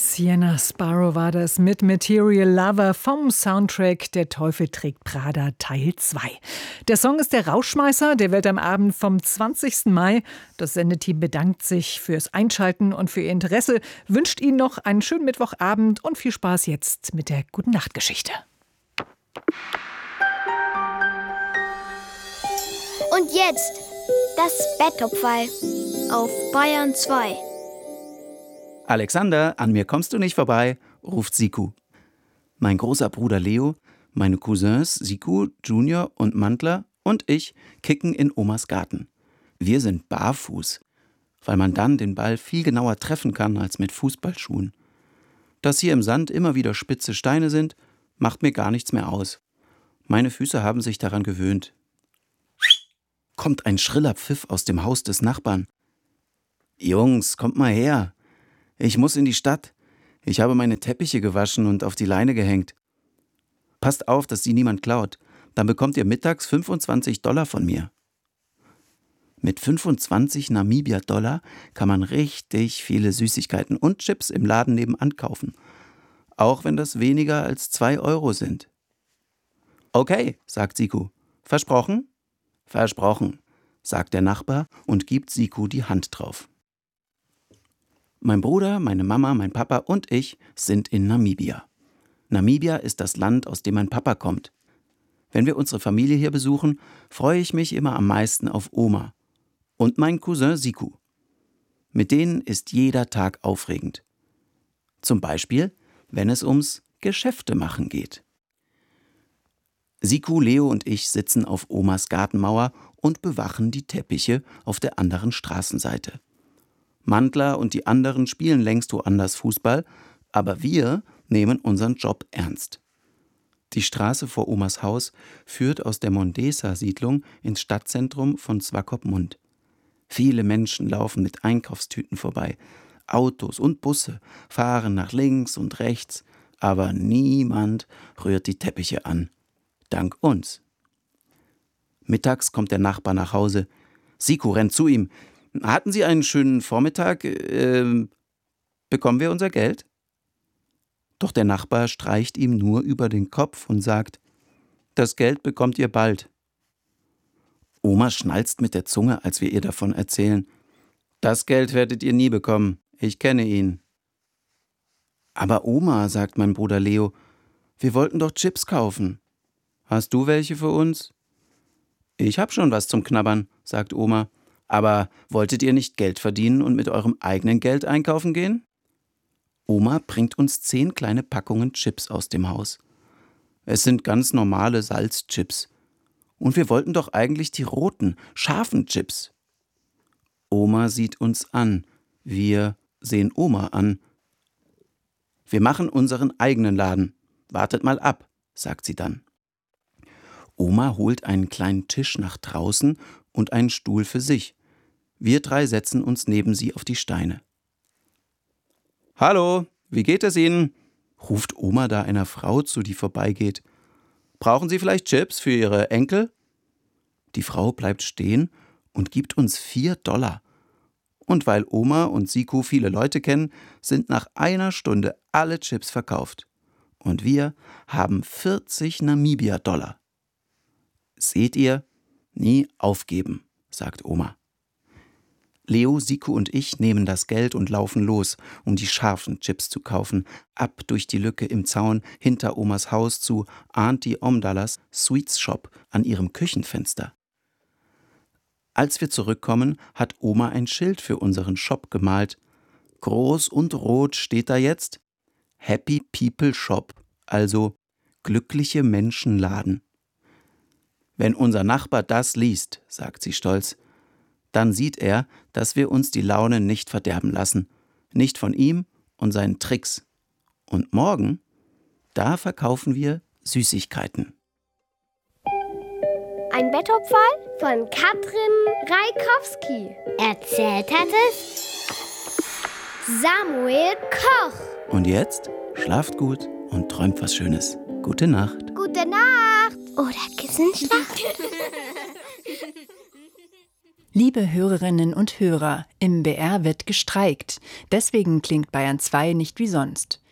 Sienna Sparrow war das mit Material Lover vom Soundtrack Der Teufel trägt Prada Teil 2. Der Song ist der Rauschmeißer, der wird am Abend vom 20. Mai. Das Sendeteam bedankt sich fürs Einschalten und für Ihr Interesse, wünscht Ihnen noch einen schönen Mittwochabend und viel Spaß jetzt mit der Gute-Nacht-Geschichte. Und jetzt das Bettopferl auf Bayern 2. Alexander, an mir kommst du nicht vorbei, ruft Siku. Mein großer Bruder Leo, meine Cousins Siku, Junior und Mantler und ich kicken in Omas Garten. Wir sind barfuß, weil man dann den Ball viel genauer treffen kann als mit Fußballschuhen. Dass hier im Sand immer wieder spitze Steine sind, macht mir gar nichts mehr aus. Meine Füße haben sich daran gewöhnt. Kommt ein schriller Pfiff aus dem Haus des Nachbarn. Jungs, kommt mal her. Ich muss in die Stadt. Ich habe meine Teppiche gewaschen und auf die Leine gehängt. Passt auf, dass sie niemand klaut. Dann bekommt ihr mittags $25 von mir. Mit 25 Namibia-Dollar kann man richtig viele Süßigkeiten und Chips im Laden nebenan kaufen. Auch wenn das weniger als 2 Euro sind. Okay, sagt Siku. Versprochen? Versprochen, sagt der Nachbar und gibt Siku die Hand drauf. Mein Bruder, meine Mama, mein Papa und ich sind in Namibia. Namibia ist das Land, aus dem mein Papa kommt. Wenn wir unsere Familie hier besuchen, freue ich mich immer am meisten auf Oma und meinen Cousin Siku. Mit denen ist jeder Tag aufregend. Zum Beispiel, wenn es ums Geschäftemachen geht. Siku, Leo und ich sitzen auf Omas Gartenmauer und bewachen die Teppiche auf der anderen Straßenseite. Mantler und die anderen spielen längst woanders Fußball, aber wir nehmen unseren Job ernst. Die Straße vor Omas Haus führt aus der Mondesa-Siedlung ins Stadtzentrum von Swakopmund. Viele Menschen laufen mit Einkaufstüten vorbei. Autos und Busse fahren nach links und rechts, aber niemand rührt die Teppiche an. Dank uns. Mittags kommt der Nachbar nach Hause. Siku rennt zu ihm. Hatten Sie einen schönen Vormittag? Bekommen wir unser Geld? Doch der Nachbar streicht ihm nur über den Kopf und sagt, das Geld bekommt ihr bald. Oma schnalzt mit der Zunge, als wir ihr davon erzählen. Das Geld werdet ihr nie bekommen. Ich kenne ihn. Aber Oma, sagt mein Bruder Leo, wir wollten doch Chips kaufen. Hast du welche für uns? Ich hab schon was zum Knabbern, sagt Oma. Aber wolltet ihr nicht Geld verdienen und mit eurem eigenen Geld einkaufen gehen? Oma bringt uns 10 kleine Packungen Chips aus dem Haus. Es sind ganz normale Salzchips. Und wir wollten doch eigentlich die roten, scharfen Chips. Oma sieht uns an. Wir sehen Oma an. Wir machen unseren eigenen Laden. Wartet mal ab, sagt sie dann. Oma holt einen kleinen Tisch nach draußen und einen Stuhl für sich. Wir 3 setzen uns neben sie auf die Steine. Hallo, wie geht es Ihnen? Ruft Oma da einer Frau zu, die vorbeigeht. Brauchen Sie vielleicht Chips für Ihre Enkel? Die Frau bleibt stehen und gibt uns $4. Und weil Oma und Siku viele Leute kennen, sind nach einer Stunde alle Chips verkauft. Und wir haben 40 Namibia-Dollar. Seht ihr? Nie aufgeben, sagt Oma. Leo, Siku und ich nehmen das Geld und laufen los, um die scharfen Chips zu kaufen, ab durch die Lücke im Zaun hinter Omas Haus zu Auntie Omdalas Sweets Shop an ihrem Küchenfenster. Als wir zurückkommen, hat Oma ein Schild für unseren Shop gemalt. Groß und rot steht da jetzt Happy People Shop, also glückliche Menschenladen. Wenn unser Nachbar das liest, sagt sie stolz, dann sieht er, dass wir uns die Laune nicht verderben lassen. Nicht von ihm und seinen Tricks. Und morgen, da verkaufen wir Süßigkeiten. Ein Bettopferl von Katrin Reikowski. Erzählt hat es Samuel Koch. Und jetzt schlaft gut und träumt was Schönes. Gute Nacht. Gute Nacht. Oder Kissenschlacht. Liebe Hörerinnen und Hörer, im BR wird gestreikt. Deswegen klingt Bayern 2 nicht wie sonst.